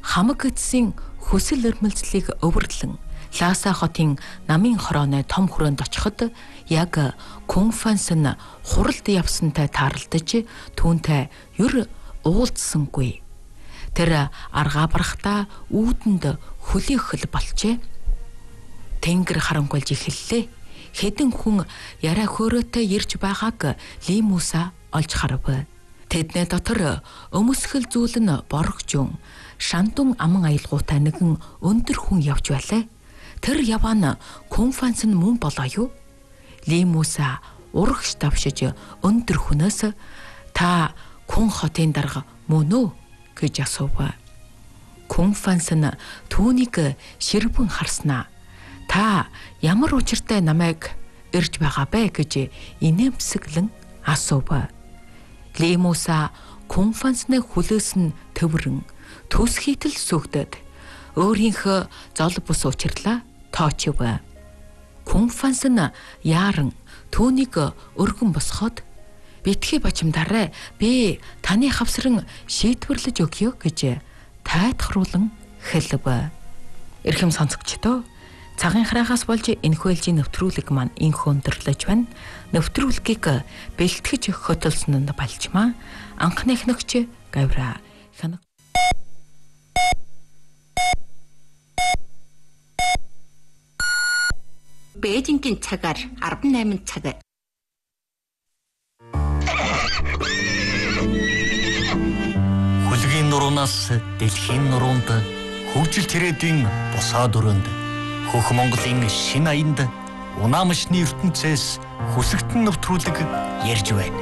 хамаг эцсийн хүсэл эрмэлзлийг өвөрлөн Ласа хотын намын хорооны том хүрээнд очиход яг Кунфанс нь хуралд явсантай тааралдаж түүнтэй юр уулзсангүй. Тэр аргаа барахтаа үүдэнд хөлөөх хөл болжээ. Тэнгэр харангуйлж эхэллээ. Хэдэн хүн яриа хөөрөөтэй ирж байгааг Лимуса олж харав. Тэдний дотор өмсгөл зүйл нь боргожун шандун аман аялгуутай нэгэн өндөр хүн явж байлаа. Тэр яваана Кунфанс нь мөн болоо юу? Лимуса урагш давшиж өндөр хүнээс та Кун хотын дарга мөн үү гэж асуув. Кунфанс нь түүнийг ширвэн харснаа. Та ямар учиртай намайг ирж байгаа бэ гэж инээмсэглэн асуув. Лимуса Кунфансны хүлээс нь төврөн төс хийтэл сүгдэд өөрийнхөө зол бус учирлаа тоочив. Кунфанс нь яаран түүнийг өргөн босгоод битгий бачимдаарай, би таны хавсран шийдвэрлэж өгье гэж тайтгаруулан хэлв. Эрхэм сонсогчдоо, цагийн хараагаас болж энэхүү ээлжийн нэвтрүүлэг маань инх өндөрлөж байна. Нэвтрүүлгийг бэлтгэж хөтөлсөн нь балжмаа. Анхны эхнэгч Гавра хянаг. Бээжингийн цагаар 18 цаг. Хөлгийн нуруунаас дэлхийн нуруунд хөгжил тэрээдийн бусаа дөрөнд хөх Монголын шинэ аянд унаамшны ертөнцөөс хүсэгтэн нэвтрүүлэг ярьж байна.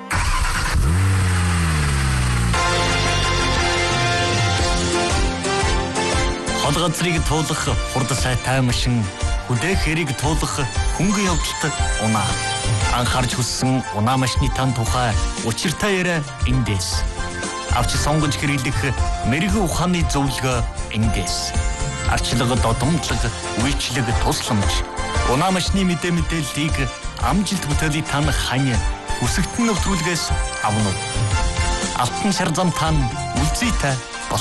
Хол газрыг туулах хурд сайтай машин, хүдээх хэрийг туулах хөнгөн явдалт унаа. Анхаарч хүссэн унаамшны тан тухай учиртай яриа эндээс. Авч сонгож хэрэглэх мэрэгэн ухааны зөвлөгөө эндээс. Арчлага додомжлог, үйлчлэг тусламж. Унаамшны мэдээллийг амжилт бүтээлийн тан хань хүсэгтэн нэвтрүүлгээс авна уу? Алтан шар зам тан үлзийтэй